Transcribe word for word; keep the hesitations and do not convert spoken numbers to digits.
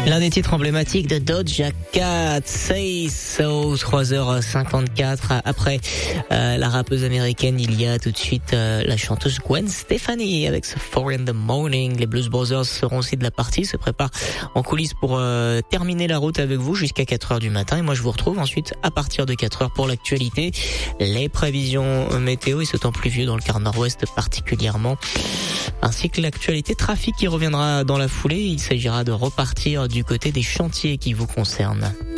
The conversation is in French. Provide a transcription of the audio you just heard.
L'un des titres emblématiques de Doja Cat, Say So, trois heures cinquante-quatre. Après euh, la rappeuse américaine, il y a tout de suite euh, la chanteuse Gwen Stefani avec ce Four in the Morning. Les Blues Brothers seront aussi de la partie, se préparent en coulisses pour euh, terminer la route avec vous jusqu'à quatre heures du matin. Et moi, je vous retrouve ensuite à partir de quatre heures pour l'actualité, les prévisions météo et ce temps pluvieux dans le quart nord-ouest particulièrement, ainsi que l'actualité trafic qui reviendra dans la foulée. Il s'agira de repartir du côté des chantiers qui vous concernent.